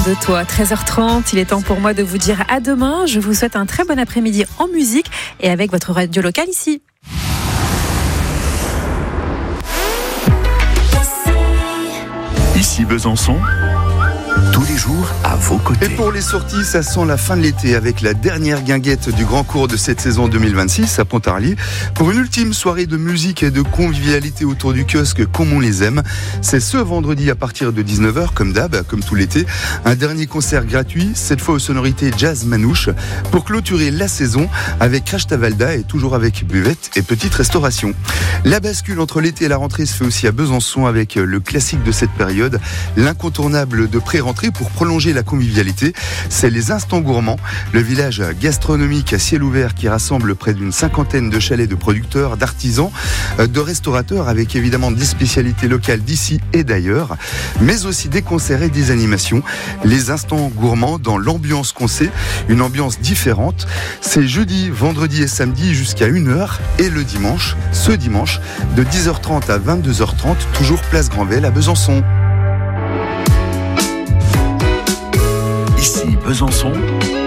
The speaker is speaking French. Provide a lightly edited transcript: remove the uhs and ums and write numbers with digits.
de toi. 13h30, il est temps pour moi de vous dire à demain. Je vous souhaite un très bon après-midi en musique et avec votre radio locale ici. Ici Besançon, tous les jours à vos côtés. Et pour les sorties, ça sent la fin de l'été avec la dernière guinguette du grand cours de cette saison 2026 à Pontarlier. Pour une ultime soirée de musique et de convivialité autour du kiosque comme on les aime. C'est ce vendredi à partir de 19h, comme d'hab, comme tout l'été. Un dernier concert gratuit, cette fois aux sonorités jazz manouche, pour clôturer la saison avec Crash Tavalda et toujours avec buvette et petite restauration. La bascule entre l'été et la rentrée se fait aussi à Besançon avec le classique de cette période, l'incontournable de pré-rentrée pour prolonger la convivialité. C'est les Instants Gourmands, le village gastronomique à ciel ouvert qui rassemble près d'une cinquantaine de chalets de producteurs, d'artisans, de restaurateurs avec évidemment des spécialités locales d'ici et d'ailleurs, mais aussi des concerts et des animations. Les Instants Gourmands dans l'ambiance qu'on sait, une ambiance différente. C'est jeudi, vendredi et samedi jusqu'à 1h et le dimanche, ce dimanche, de 10h30 à 22h30, toujours place Granvelle à Besançon. Ici Besançon,